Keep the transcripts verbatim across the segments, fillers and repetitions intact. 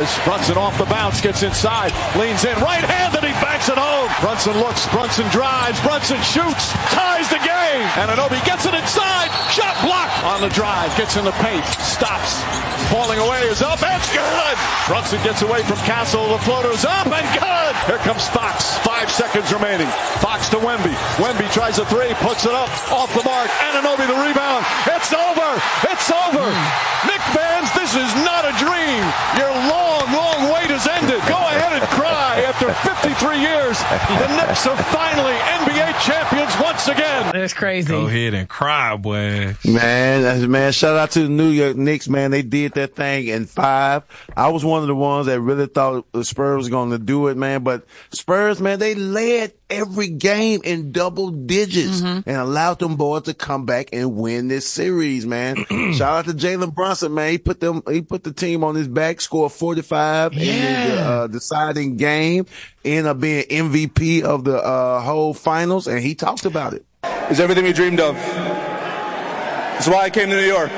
is. Brunson off the bounce, gets inside, leans in, right hand, and he banks it home. Brunson looks, Brunson drives, Brunson shoots, ties the game. Anunoby gets it inside, shot blocked on the drive, gets in the paint, stops, falling away, is up, and it's good. Brunson gets away from Castle, the floater's up and good. Here comes Fox, five seconds remaining. Fox to Wemby. Wemby tries a three, puts it up, off the mark. Anunoby the rebound. It's over. It's over. Mm. Knick fans, this is not a dream. Your long, long wait has ended. Go ahead and cry. After fifty-three years, the Knicks are finally N B A champions once again. That's crazy. Go ahead and cry, boy. Man, man, shout out to the New York Knicks, man. They did that thing in five. I was one of the ones that really thought the Spurs was going to do it, man. But Spurs, man, they led every game in double digits mm-hmm. and allowed them boys to come back and win this series, man. Shout out to Jalen Brunson, man. He put them, he put the team on his back, scored forty-five yeah. in the uh, deciding game, ended up being M V P of the uh, whole finals, and he talked about it. It's everything we dreamed of. That's why I came to New York.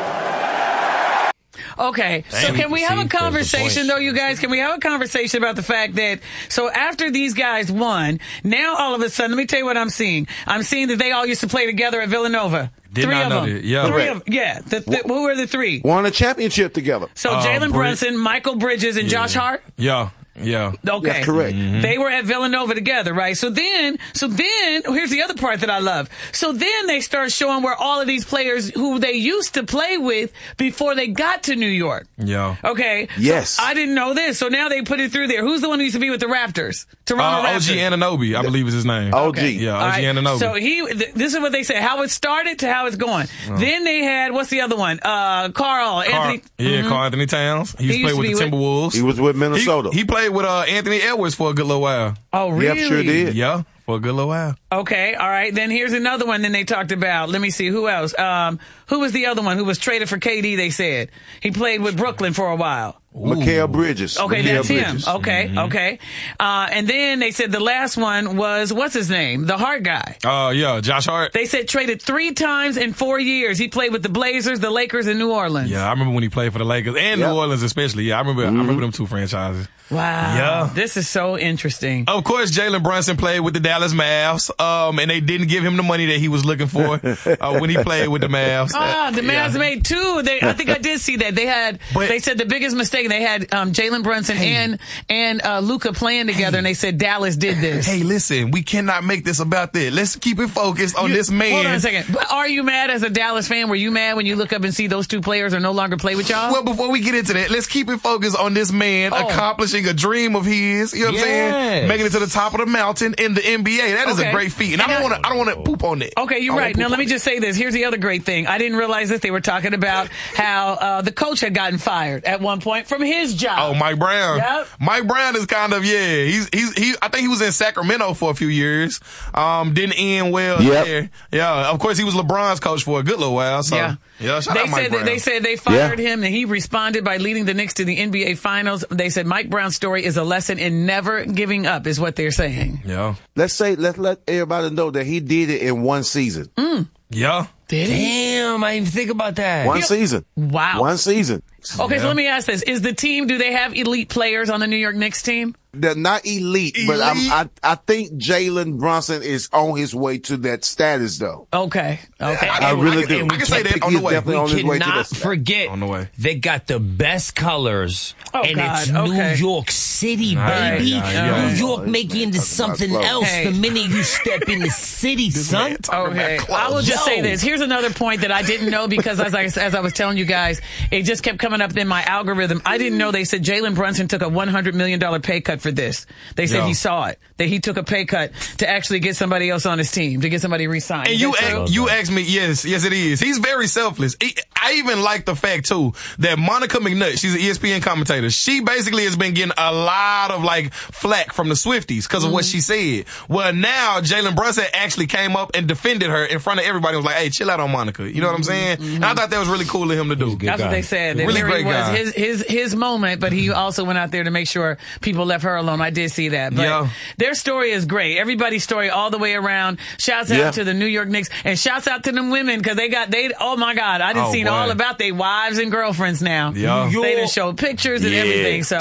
Okay, Damn, so can we have a conversation, though, you guys? Can we have a conversation about the fact that, so after these guys won, now all of a sudden, let me tell you what I'm seeing. I'm seeing that they all used to play together at Villanova. Did three not of know them. that. Yeah. Three of Yeah. The, the, who were the three? Won a championship together. So uh, Jalen Brunson, Michael Bridges, and yeah. Josh Hart? Yeah. Yeah. Okay. That's correct. Mm-hmm. They were at Villanova together, right? So then, so then, here's the other part that I love. So then they start showing where all of these players who they used to play with before they got to New York. Yeah. Okay. Yes. So I didn't know this. So now they put it through there. Who's the one who used to be with the Raptors? Toronto uh, Raptors. O G Anunoby, I believe is his name. O G. Okay. Yeah, O G right. Anunoby. So he, th- this is what they said, how it started to how it's going. Oh. Then they had, what's the other one? Uh, Carl, Carl Anthony. Yeah, mm-hmm. Carl Anthony Towns. He, He used to play used with to the be with- Timberwolves. He was with Minnesota. He, he played with uh, Anthony Edwards for a good little while. Oh, really? Yep, sure did. Yeah, for a good little while. Okay, all right. Then here's another one. Then they talked about. Let me see who else. Um, who was the other one who was traded for K D? They said he played with Brooklyn for a while. Mikal Bridges. Okay, Mikal that's Bridges. him. Okay, mm-hmm. okay. Uh, and then they said the last one was, what's his name? The Hart guy. Oh, uh, yeah, Josh Hart. They said traded three times in four years. He played with the Blazers, the Lakers, and New Orleans. Yeah, I remember when he played for the Lakers and yep. New Orleans especially. Yeah, I remember mm-hmm. I remember them two franchises. Wow. Yeah. This is so interesting. Of course, Jalen Brunson played with the Dallas Mavs, um, and they didn't give him the money that he was looking for uh, when he played with the Mavs. Ah, the Mavs yeah. made two. They, I think I did see that. They had, but, they said the biggest mistake, they had um, Jalen Brunson hey. and and uh, Luka playing together, hey. and they said Dallas did this. Hey, listen, we cannot make this about that. Let's keep it focused on you, this man. Hold on a second. But are you mad as a Dallas fan? Were you mad when you look up and see those two players are no longer play with y'all? Well, before we get into that, let's keep it focused on this man oh. accomplishing a dream of his. You know what yes. I'm saying? Making it to the top of the mountain in the N B A. That is okay. a great feat. And, and I don't want to. I don't want to poop on that. Okay, you're right. Now let me just say this. Here's the other great thing. I didn't realize this. They were talking about how uh, the coach had gotten fired at one point from his job. Oh, Mike Brown. Yep. Mike Brown is kind of yeah. He's he's he. I think he was in Sacramento for a few years. Um, didn't end well yep. there. Yeah. Of course, he was LeBron's coach for a good little while. So yeah. Yeah. Shout they out Mike said Brown. that they said they fired yeah. him and he responded by leading the Knicks to the N B A Finals. They said Mike Brown's story is a lesson in never giving up, is what they're saying. Yeah. Let's say let's let everybody know that he did it in one season. Mm. Yeah. Did he? Damn, I didn't think about that. One season. Wow. One season. Okay, yeah. so let me ask this: is the team? Do they have elite players on the New York Knicks team? They're not elite, elite? but I'm, I I think Jalen Brunson is on his way to that status, though. Okay, okay. I, I really I, do. I, I can say that on the way. Definitely We on his way to cannot that forget on the way. They got the best colors, oh, and God. it's okay. New York City, right, baby. yeah, yeah, New yeah. York make you into something else hey. the minute you step in the city, son. Okay, I will just Yo. say this. Here's another point that I didn't know because as I as I was telling you guys, it just kept coming up in my algorithm. I didn't know they said Jalen Brunson took a one hundred million dollars pay cut for this. They said Yo. he saw it, that he took a pay cut to actually get somebody else on his team, to get somebody re-signed. And Is you that true? ask, you asked me, yes, yes it is. He's very selfless. He, I even like the fact too that Monica McNutt, she's an E S P N commentator, she basically has been getting a lot of like flack from the Swifties because of mm-hmm. what she said. Well, now Jalen Brunson actually came up and defended her in front of everybody and was like, hey, chill out on Monica. You know what I'm saying? Mm-hmm. And I thought that was really cool of him to do. That's guy. what they said. That Really here great he was, guy. his his his moment, but he also went out there to make sure people left her alone. I did see that. But Yeah. their story is great. Everybody's story all the way around. Shouts out Yeah. to the New York Knicks and shouts out to them women because they got they. Oh my God, I didn't Oh, see boy. all about their wives and girlfriends now. Yeah. They done showed pictures and Yeah. everything. So.